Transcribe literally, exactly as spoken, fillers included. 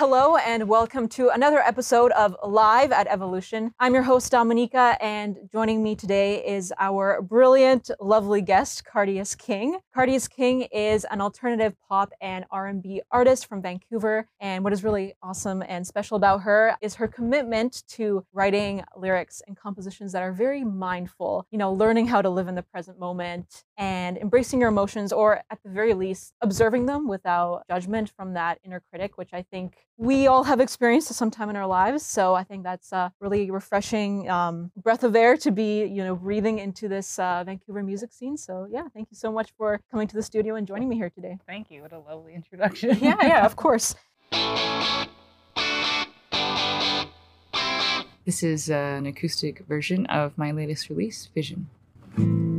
Hello and welcome to another episode of Live at Evolution. I'm your host, Dominica, and joining me today is our brilliant, lovely guest, Cardius King. Cardius King is an alternative pop and R and B artist from Vancouver, and what is really awesome and special about her is her commitment to writing lyrics and compositions that are very mindful, you know, learning how to live in the present moment and embracing your emotions, or at the very least, observing them without judgment from that inner critic, which I think we all have experienced at some time in our lives. So I think that's a really refreshing um, breath of air to be, you know, breathing into this uh, Vancouver music scene. So yeah, thank you so much for coming to the studio and joining me here today. Thank you. What a lovely introduction. Yeah, yeah, of course. This is uh, an acoustic version of my latest release, Vision.